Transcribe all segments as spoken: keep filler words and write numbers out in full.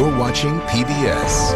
You're watching P B S.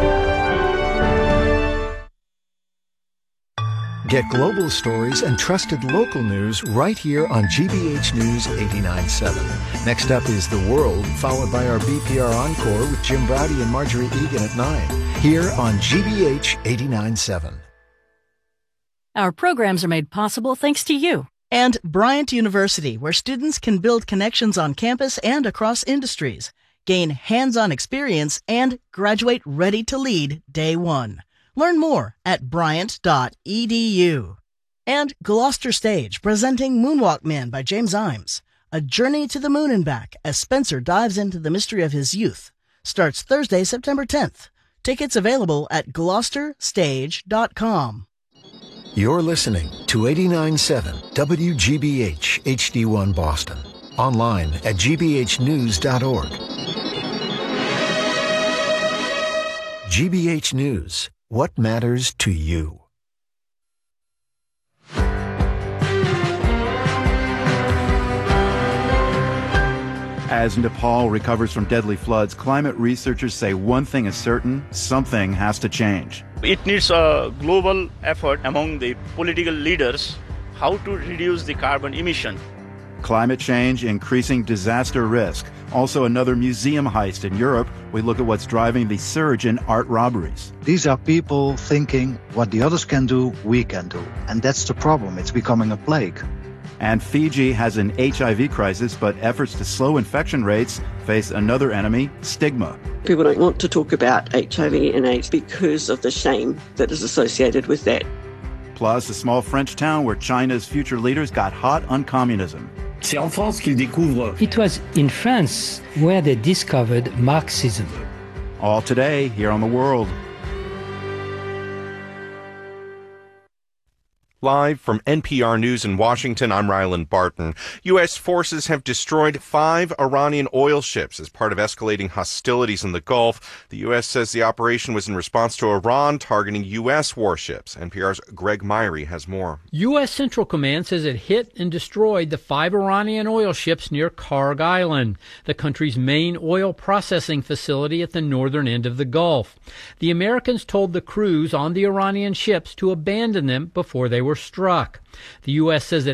Get global stories and trusted local news right here on G B H News eighty-nine point seven. Next up is The World, followed by our B P R Encore with Jim Braude and Marjorie Egan at nine, here on G B H eighty-nine point seven. Our programs are made possible thanks to you. And Bryant University, where students can build connections on campus and across industries, gain hands-on experience, and graduate ready to lead day one. Learn more at bryant dot e d u. And Gloucester Stage, presenting Moonwalk Man by James Imes. A journey to the moon and back as Spencer dives into the mystery of his youth. Starts Thursday, September tenth. Tickets available at gloucester stage dot com. You're listening to eighty-nine point seven W G B H H D one Boston. Online at g b h news dot org. G B H News. What matters to you? As Nepal recovers from deadly floods, climate researchers say one thing is certain: something has to change. It needs a global effort among the political leaders how to reduce the carbon emission. Climate change, increasing disaster risk. Also another museum heist in Europe. We look at what's driving the surge in art robberies. These are people thinking what the others can do, we can do. And that's the problem. It's becoming a plague. And Fiji has an H I V crisis, but efforts to slow infection rates face another enemy, stigma. People don't want to talk about H I V and AIDS because of the shame that is associated with that. Plus, a small French town where China's future leaders got hot on communism. It was in France where they discovered Marxism. All today, here on The World. Live from N P R News in Washington, I'm Ryland Barton. U S forces have destroyed five Iranian oil ships as part of escalating hostilities in the Gulf. The U S says the operation was in response to Iran targeting U S warships. N P R's Greg Myrie has more. U S Central Command says it hit and destroyed the five Iranian oil ships near Karg Island, the country's main oil processing facility at the northern end of the Gulf. The Americans told the crews on the Iranian ships to abandon them before they were struck. The U S says it